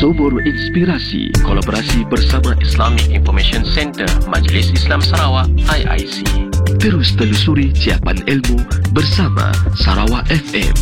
Sumur Inspirasi, kolaborasi bersama Islamic Information Center Majlis Islam Sarawak IIC. Terus telusuri ciapan ilmu bersama Sarawak FM.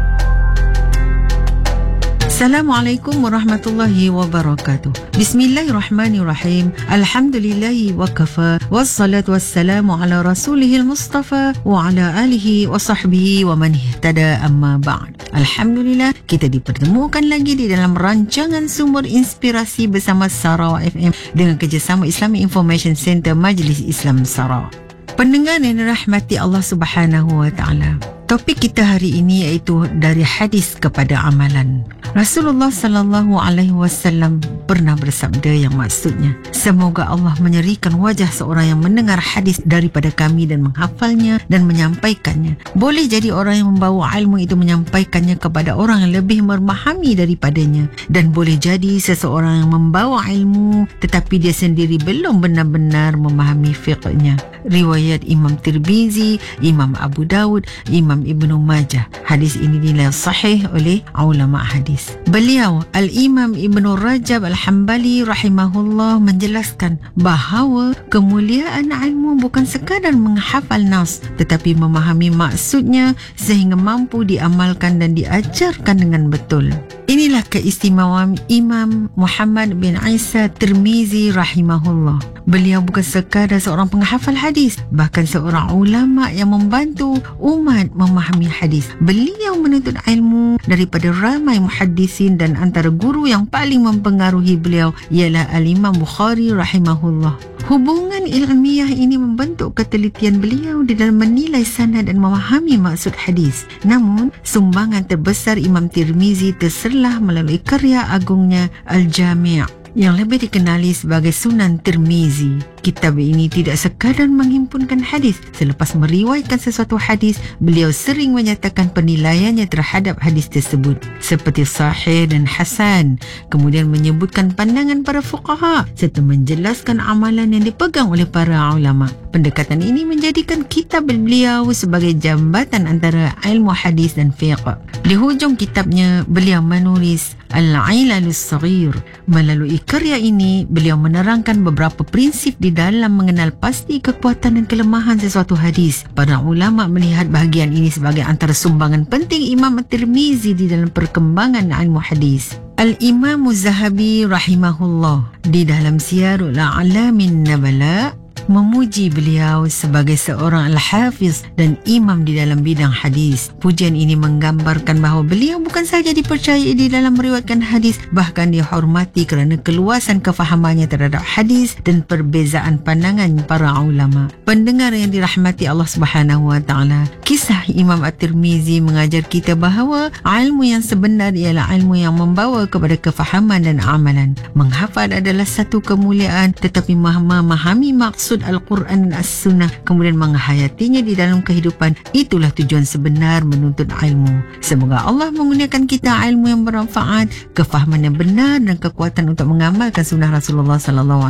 Assalamualaikum warahmatullahi wabarakatuh. Bismillahirrahmanirrahim. Alhamdulillahi wa kafa. Wassalatu wassalamu ala rasulihil mustafa wa ala alihi wa sahbihi wa man ihtada amma ba'd. Alhamdulillah, kita dipertemukan lagi di dalam rancangan Sumur Inspirasi bersama Sarawak FM dengan kerjasama Islamic Information Center Majlis Islam Sarawak. Pendengar yang dirahmati Allah Subhanahu wa taala. Topik kita hari ini iaitu dari hadis kepada amalan. Rasulullah sallallahu alaihi wasallam pernah bersabda yang maksudnya, semoga Allah menyerikan wajah seorang yang mendengar hadis daripada kami dan menghafalnya dan menyampaikannya. Boleh jadi orang yang membawa ilmu itu menyampaikannya kepada orang yang lebih memahami daripadanya, dan boleh jadi seseorang yang membawa ilmu tetapi dia sendiri belum benar-benar memahami fiqhnya. Riwayat Imam Tirmizi, Imam Abu Dawud, Imam Ibnu Majah. Hadis ini dinilai sahih oleh ulama hadis. Beliau Al-Imam Ibnu Rajab Al-Hambali rahimahullah menjelaskan bahawa kemuliaan ilmu bukan sekadar menghafal nas, tetapi memahami maksudnya sehingga mampu diamalkan dan diajarkan dengan betul. Inilah keistimewaan Imam Muhammad bin Isa Tirmizi rahimahullah. Beliau bukan sekadar seorang penghafal hadis, bahkan seorang ulama yang membantu umat memahami hadis. Beliau menuntut ilmu daripada ramai muhaddisin, dan antara guru yang paling mempengaruhi beliau ialah Al-Imam Bukhari rahimahullah. Hubungan ilmiah ini membentuk ketelitian beliau di dalam menilai sanad dan memahami maksud hadis. Namun, sumbangan terbesar Imam Tirmizi terserlah melalui karya agungnya Al-Jami' yang lebih dikenali sebagai Sunan Tirmizi. Kitab ini tidak sekadar menghimpunkan hadis. Selepas meriwayatkan sesuatu hadis, beliau sering menyatakan penilaiannya terhadap hadis tersebut seperti sahih dan hasan, kemudian menyebutkan pandangan para fuqaha serta menjelaskan amalan yang dipegang oleh para ulama. Pendekatan ini menjadikan kitab beliau sebagai jambatan antara ilmu hadis dan fiqh. Di hujung kitabnya, beliau menulis Al-Ilalus Saghir. Melalui karya ini, beliau menerangkan beberapa prinsip di dalam mengenal pasti kekuatan dan kelemahan sesuatu hadis. Para ulama melihat bahagian ini sebagai antara sumbangan penting Imam At-Tirmizi di dalam perkembangan ilmu hadis. Al-Imam Az-Zahabi rahimahullah di dalam Siyarul A'lamin Nabala memuji beliau sebagai seorang al-hafiz dan imam di dalam bidang hadis. Pujian ini menggambarkan bahawa beliau bukan sahaja dipercayai di dalam meriwayatkan hadis, bahkan dihormati kerana keluasan kefahamannya terhadap hadis dan perbezaan pandangan para ulama. Pendengar yang dirahmati Allah Subhanahu wa taala, kisah Imam At-Tirmizi mengajar kita bahawa ilmu yang sebenar ialah ilmu yang membawa kepada kefahaman dan amalan. Menghafal adalah satu kemuliaan, tetapi memahami maksud Al-Quran dan As-Sunnah kemudian menghayatinya di dalam kehidupan, itulah tujuan sebenar menuntut ilmu. Semoga Allah mengurniakan kita ilmu yang bermanfaat, kefahaman yang benar dan kekuatan untuk mengamalkan sunnah Rasulullah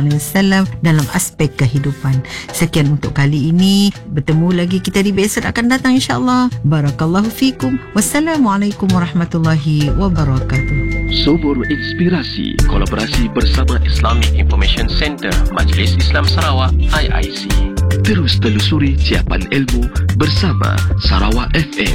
SAW dalam aspek kehidupan. Sekian untuk kali ini. Bertemu lagi kita di episod akan datang insya-Allah. Barakallahu fikum. Wassalamualaikum warahmatullahi wabarakatuh. Sumur Inspirasi, kolaborasi bersama Islamic Information Center Majlis Islam Sarawak IIC. Terus telusuri ciapan ilmu bersama Sarawak FM.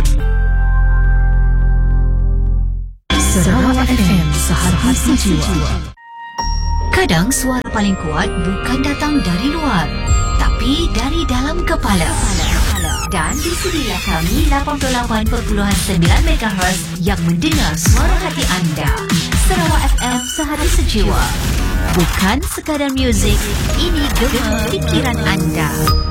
Sarawak FM, sehati sejiwa. Kadang suara paling kuat bukan datang dari luar, tapi dari dalam kepala. Dan di sinilah kami 88.9 MHz yang mendengar suara hati anda. Sarawak FM, sehati sejiwa. Bukan sekadar muzik, ini gema pikiran anda.